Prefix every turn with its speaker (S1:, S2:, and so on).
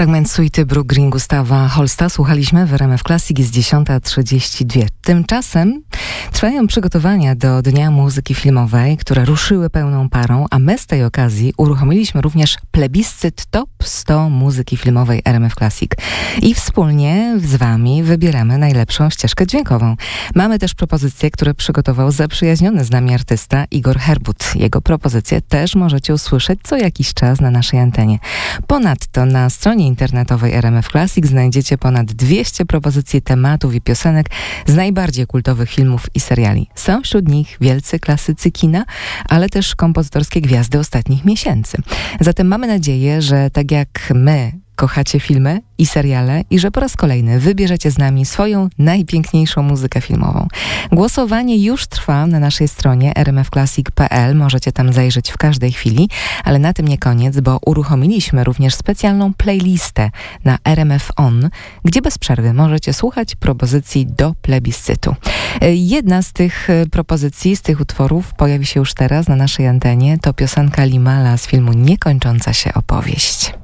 S1: Fragment suity Brookgreen Gustawa Holsta słuchaliśmy w RMF Classic, jest 10:32. Tymczasem trwają przygotowania do Dnia Muzyki Filmowej, które ruszyły pełną parą, a my z tej okazji uruchomiliśmy również plebiscyt Top 100 Muzyki Filmowej RMF Classic. I wspólnie z Wami wybieramy najlepszą ścieżkę dźwiękową. Mamy też propozycje, które przygotował zaprzyjaźniony z nami artysta Igor Herbut. Jego propozycje też możecie usłyszeć co jakiś czas na naszej antenie. Ponadto na stronie internetowej RMF Classic znajdziecie ponad 200 propozycji tematów i piosenek z najbardziej kultowych filmów i seriali. Są wśród nich wielcy klasycy kina, ale też kompozytorskie gwiazdy ostatnich miesięcy. Zatem mamy nadzieję, że tak jak my kochacie filmy i seriale i że po raz kolejny wybierzecie z nami swoją najpiękniejszą muzykę filmową. Głosowanie już trwa na naszej stronie rmfclassic.pl. Możecie tam zajrzeć w każdej chwili, ale na tym nie koniec, bo uruchomiliśmy również specjalną playlistę na RMF On, gdzie bez przerwy możecie słuchać propozycji do plebiscytu. Jedna z tych propozycji, z tych utworów pojawi się już teraz na naszej antenie. To piosenka Limala z filmu Niekończąca się opowieść.